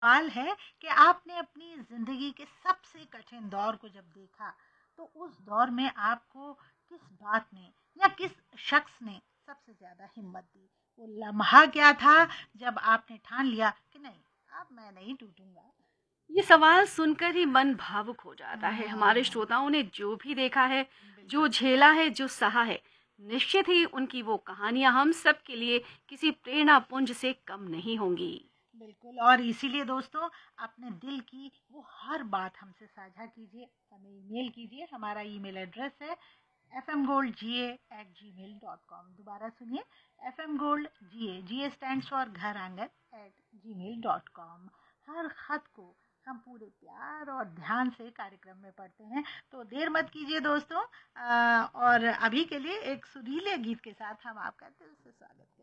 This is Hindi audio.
सवाल है कि आपने अपनी ज़िंदगी के सबसे कठिन दौर को जब देखा, तो उस दौर में आपको किस बात ने या किस शख्स ने सबसे ज़्यादा हिम्मत दी? वो लम्हा क्या था जब आपने ठान लिया कि नहीं, अब मैं नहीं टूटूँगा? ये सवाल सुनकर ही मन भावुक हो जाता है। हमारे हाँ, श्रोताओं ने जो भी देखा है, जो बिल्कुल। झेला है, जो सहा है, निश्चित ही उनकी वो कहानियाँ हम सब के लिए किसी प्रेरणा पुंज से कम नहीं होंगी। बिल्कुल, और इसीलिए दोस्तों, अपने दिल की वो हर बात हमसे साझा कीजिए, हमें ईमेल कीजिए। हमारा ईमेल एड्रेस है fmgoldga@gmail.com। दोबारा सुनिए, fmgoldga, जी स्टैंड्स फॉर घर आंगन @gmail.com। हर खत को हम पूरे प्यार और ध्यान से कार्यक्रम में पढ़ते हैं, तो देर मत कीजिए दोस्तों। और अभी के लिए एक सुरीले गीत के साथ हम आपका दिल से स्वागत